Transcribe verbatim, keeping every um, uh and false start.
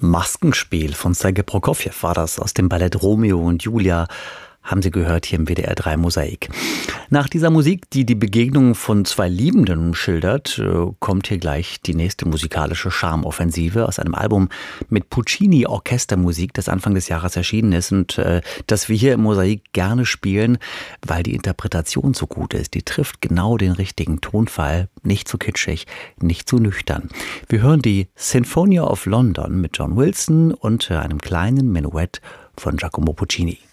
Maskenspiel von Sergei Prokofjew war das aus dem Ballett Romeo und Julia. Haben Sie gehört hier im W D R drei Mosaik. Nach dieser Musik, die die Begegnung von zwei Liebenden schildert, kommt hier gleich die nächste musikalische Charmoffensive aus einem Album mit Puccini-Orchestermusik, das Anfang des Jahres erschienen ist und äh, das wir hier im Mosaik gerne spielen, weil die Interpretation so gut ist. Die trifft genau den richtigen Tonfall, nicht zu kitschig, nicht zu nüchtern. Wir hören die Sinfonia of London mit John Wilson und einem kleinen Menuett von Giacomo Puccini.